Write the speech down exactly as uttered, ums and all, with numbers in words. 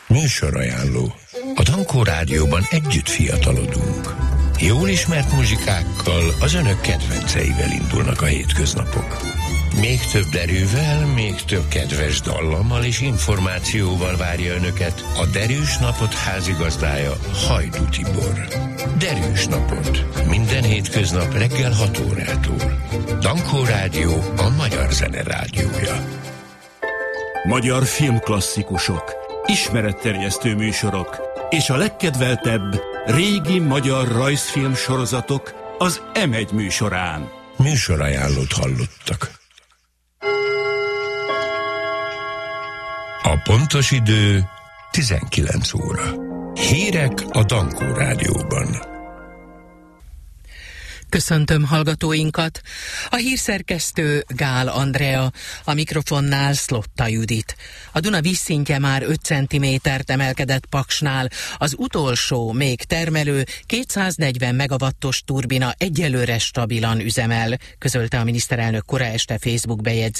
Műsorajánló. A Dankó Rádióban együtt fiatalodunk. Jól ismert muzsikákkal, az önök kedvenceivel indulnak a hétköznapok. Még több erővel, még több kedves dallammal és információval várja önöket a Derűs Napot házigazdája, Hajdú Tibor. Derűs Napot. Minden hétköznap reggel hat órától. Dankó Rádió, a magyar zene rádiója. Magyar filmklasszikusok, ismeretterjesztő műsorok és a legkedveltebb régi magyar rajzfilm sorozatok az em egy műsorán. Műsorajánlót hallottak. A pontos idő tizenkilenc óra. Hírek a Dankó Rádióban. Köszöntöm hallgatóinkat. A hírszerkesztő Gál Andrea, a mikrofonnál Szlotta Judit. A Duna vízszintje már öt centimétert emelkedett Paksnál. Az utolsó, még termelő kétszáznegyven megawattos turbina egyelőre stabilan üzemel, közölte a miniszterelnök kora este Facebook bejegyzésében.